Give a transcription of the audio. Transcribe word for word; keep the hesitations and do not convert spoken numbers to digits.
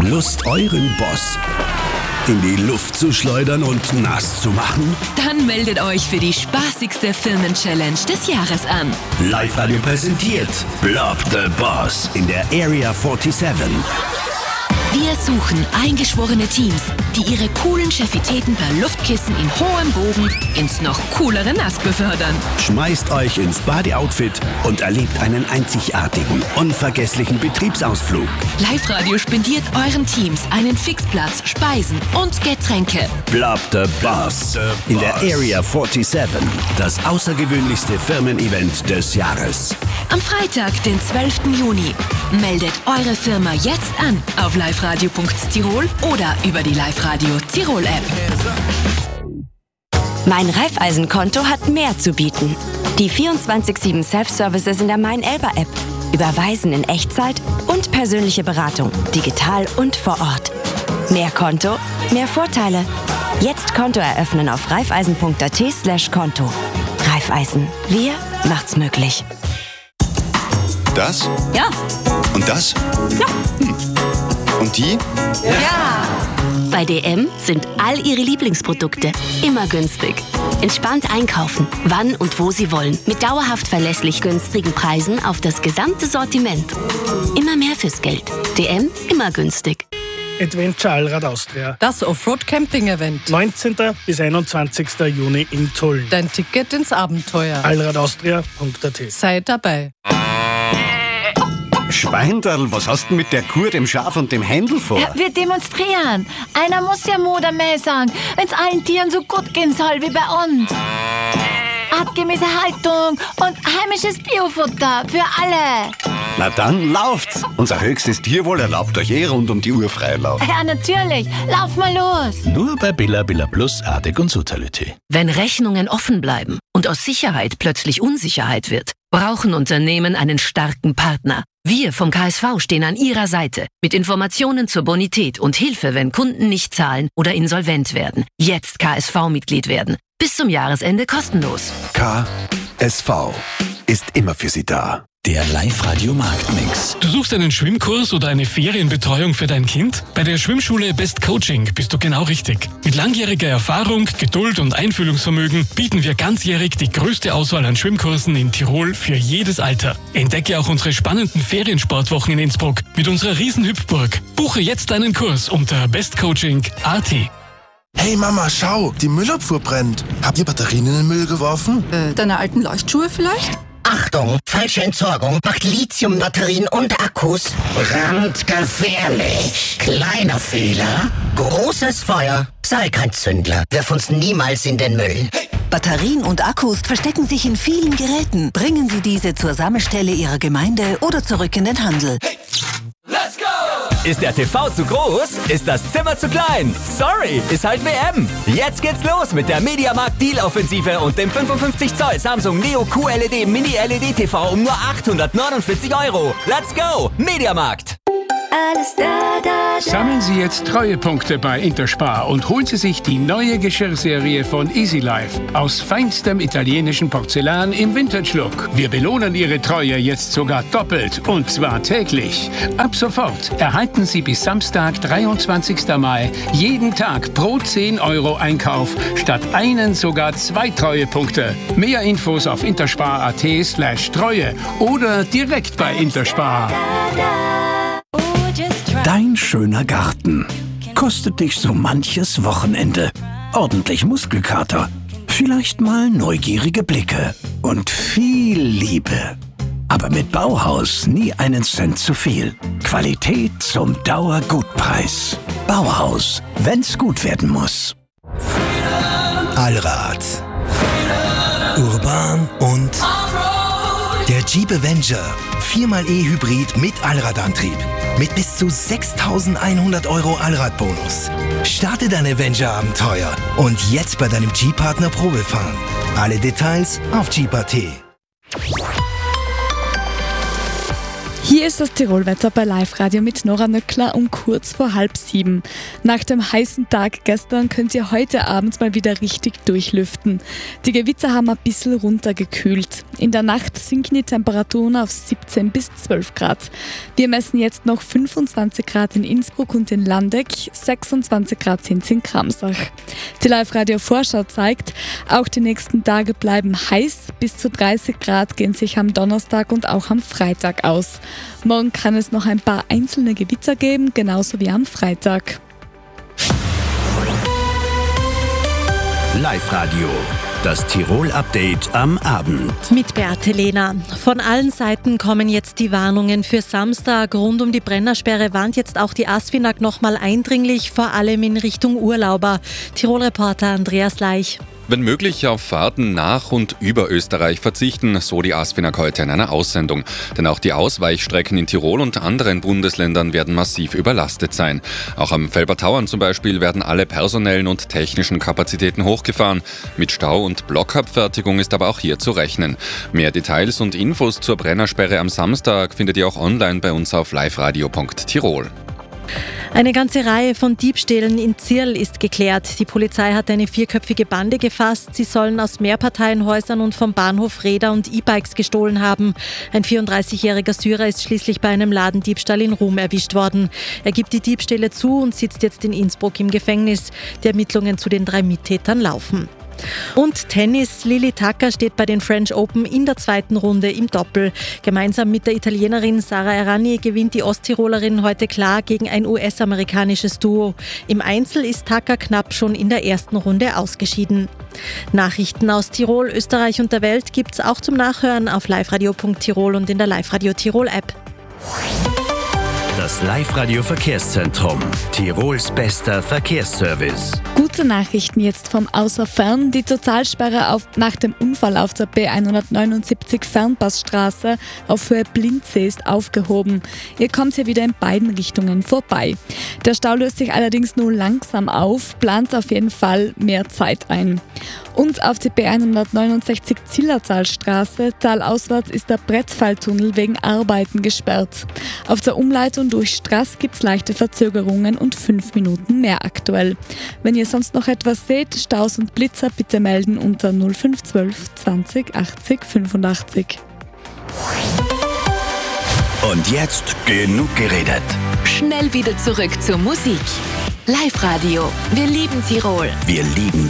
Lust, euren Boss in die Luft zu schleudern und nass zu machen? Dann meldet euch für die spaßigste Firmen-Challenge des Jahres an. Live-Radio präsentiert Blob the Boss in der Area siebenundvierzig. Wir suchen eingeschworene Teams, die ihre coolen Chefitäten per Luftkissen in hohem Bogen ins noch coolere Nass befördern. Schmeißt euch ins Body-Outfit und erlebt einen einzigartigen, unvergesslichen Betriebsausflug. Live-Radio spendiert euren Teams einen Fixplatz, Speisen und Getränke. Blob the Boss in der Area siebenundvierzig. Das außergewöhnlichste Firmen-Event des Jahres. Am Freitag, den zwölften Juni. Meldet eure Firma jetzt an auf liveradio punkt tirol oder über die Live-Radio Tirol-App. Mein Raiffeisen-Konto hat mehr zu bieten. Die vierundzwanzig sieben Self-Services in der Mein-Elba-App. Überweisen in Echtzeit und persönliche Beratung, digital und vor Ort. Mehr Konto, mehr Vorteile. Jetzt Konto eröffnen auf raiffeisen punkt at slash Konto. Raiffeisen. Wir macht's möglich. Das? Ja. Und das? Ja. Hm. Und die? Ja. Bei D M sind all Ihre Lieblingsprodukte immer günstig. Entspannt einkaufen, wann und wo Sie wollen. Mit dauerhaft verlässlich günstigen Preisen auf das gesamte Sortiment. Immer mehr fürs Geld. D M, immer günstig. Adventure Allrad Austria. Das Offroad-Camping-Event. neunzehnten bis einundzwanzigsten Juni in Tulln. Dein Ticket ins Abenteuer. allradaustria punkt at. Sei dabei. Schweinderl, was hast du mit der Kuh, dem Schaf und dem Händel vor? Ja, wir demonstrieren. Einer muss ja Mut am Mäh sagen, wenn es allen Tieren so gut gehen soll wie bei uns. Artgemäße Haltung und heimisches Biofutter für alle. Na dann, lauft's! Unser höchstes Tierwohl erlaubt euch eh rund um die Uhr Freilauf. Ja, natürlich. Lauf mal los. Nur bei Billa Billa Plus, Artig und Sutalité. Wenn Rechnungen offen bleiben und aus Sicherheit plötzlich Unsicherheit wird, brauchen Unternehmen einen starken Partner. Wir vom K S V stehen an Ihrer Seite mit Informationen zur Bonität und Hilfe, wenn Kunden nicht zahlen oder insolvent werden. Jetzt K S V-Mitglied werden. Bis zum Jahresende kostenlos. K S V ist immer für Sie da. Der Live-Radio-Marktmix. Du suchst einen Schwimmkurs oder eine Ferienbetreuung für dein Kind? Bei der Schwimmschule Best Coaching bist du genau richtig. Mit langjähriger Erfahrung, Geduld und Einfühlungsvermögen bieten wir ganzjährig die größte Auswahl an Schwimmkursen in Tirol für jedes Alter. Entdecke auch unsere spannenden Feriensportwochen in Innsbruck mit unserer Riesenhüpfburg. Buche jetzt deinen Kurs unter bestcoaching punkt a t. Hey Mama, schau, die Müllabfuhr brennt. Habt ihr Batterien in den Müll geworfen? Äh, deine alten Leuchtschuhe vielleicht? Achtung, falsche Entsorgung macht Lithiumbatterien und Akkus brandgefährlich. Kleiner Fehler, großes Feuer. Sei kein Zündler, wirf uns niemals in den Müll. Hey. Batterien und Akkus verstecken sich in vielen Geräten. Bringen Sie diese zur Sammelstelle Ihrer Gemeinde oder zurück in den Handel. Hey. Let's go! Ist der T V zu groß? Ist das Zimmer zu klein? Sorry, ist halt W M. Jetzt geht's los mit der Mediamarkt Deal-Offensive und dem fünfundfünfzig Zoll Samsung Neo Q L E D Mini L E D T V um nur achthundertneunundvierzig Euro. Let's go! Mediamarkt! Alles da, da, da. Sammeln Sie jetzt Treuepunkte bei Interspar und holen Sie sich die neue Geschirrserie von Easy Life aus feinstem italienischen Porzellan im Vintage-Look. Wir belohnen Ihre Treue jetzt sogar doppelt und zwar täglich. Ab sofort erhalten Sie bis Samstag, dreiundzwanzigsten Mai, jeden Tag pro zehn Euro Einkauf statt einen sogar zwei Treuepunkte. Mehr Infos auf interspar punkt at slash Treue oder direkt bei Interspar. Dein schöner Garten kostet dich so manches Wochenende. Ordentlich Muskelkater, vielleicht mal neugierige Blicke und viel Liebe. Aber mit Bauhaus nie einen Cent zu viel. Qualität zum Dauergutpreis. Bauhaus, wenn's gut werden muss. Allrad. Urban und der Jeep Avenger. viermal E-Hybrid mit Allradantrieb. Mit bis zu sechstausendeinhundert Euro Allradbonus. Starte dein Avenger-Abenteuer und jetzt bei deinem Jeep-Partner Probefahren. Alle Details auf Jeep punkt at. Hier ist das Tirolwetter bei Live-Radio mit Nora Nöckler um kurz vor halb sieben. Nach dem heißen Tag gestern könnt ihr heute Abend mal wieder richtig durchlüften. Die Gewitter haben ein bisschen runtergekühlt. In der Nacht sinken die Temperaturen auf siebzehn bis zwölf Grad. Wir messen jetzt noch fünfundzwanzig Grad in Innsbruck und in Landeck, sechsundzwanzig Grad sind es in Kramsach. Die Live-Radio-Vorschau zeigt, auch die nächsten Tage bleiben heiß. Bis zu dreißig Grad gehen sich am Donnerstag und auch am Freitag aus. Morgen kann es noch ein paar einzelne Gewitter geben, genauso wie am Freitag. Live-Radio, das Tirol-Update am Abend. Mit Beate Lehner. Von allen Seiten kommen jetzt die Warnungen für Samstag. Rund um die Brennersperre warnt jetzt auch die ASFINAG nochmal eindringlich, vor allem in Richtung Urlauber. Tirol-Reporter Andreas Leich. Wenn möglich auf Fahrten nach und über Österreich verzichten, so die ASFINAG heute in einer Aussendung. Denn auch die Ausweichstrecken in Tirol und anderen Bundesländern werden massiv überlastet sein. Auch am Felbertauern zum Beispiel werden alle personellen und technischen Kapazitäten hochgefahren. Mit Stau und Blockabfertigung ist aber auch hier zu rechnen. Mehr Details und Infos zur Brennersperre am Samstag findet ihr auch online bei uns auf liveradio punkt tirol. Eine ganze Reihe von Diebstählen in Zirl ist geklärt. Die Polizei hat eine vierköpfige Bande gefasst. Sie sollen aus Mehrparteienhäusern und vom Bahnhof Räder und E-Bikes gestohlen haben. Ein vierunddreißigjähriger Syrer ist schließlich bei einem Ladendiebstahl in Rum erwischt worden. Er gibt die Diebstähle zu und sitzt jetzt in Innsbruck im Gefängnis. Die Ermittlungen zu den drei Mittätern laufen. Und Tennis. Lili Tacca steht bei den French Open in der zweiten Runde im Doppel. Gemeinsam mit der Italienerin Sara Errani gewinnt die Osttirolerin heute klar gegen ein U S-amerikanisches Duo. Im Einzel ist Tacca knapp schon in der ersten Runde ausgeschieden. Nachrichten aus Tirol, Österreich und der Welt gibt's auch zum Nachhören auf liveradio punkt tirol und in der Live-Radio Tirol-App. Das Live-Radio-Verkehrszentrum. Tirols bester Verkehrsservice. Gute Nachrichten jetzt vom Außerfern. Die Totalsperre auf, nach dem Unfall auf der B hundertneunundsiebzig Fernpassstraße auf Höhe Blindsee ist aufgehoben. Ihr kommt hier wieder in beiden Richtungen vorbei. Der Stau löst sich allerdings nur langsam auf, plant auf jeden Fall mehr Zeit ein. Und auf die B hundertneunundsechzig Zillertalstraße, talauswärts, ist der Brettfalltunnel wegen Arbeiten gesperrt. Auf der Umleitung durch Straß gibt es leichte Verzögerungen und fünf Minuten mehr aktuell. Wenn ihr sonst noch etwas seht, Staus und Blitzer, bitte melden unter null fünf zwölf zwanzig achtzig fünfundachtzig. Und jetzt genug geredet. Schnell wieder zurück zur Musik. Live-Radio. Wir lieben Tirol. Wir lieben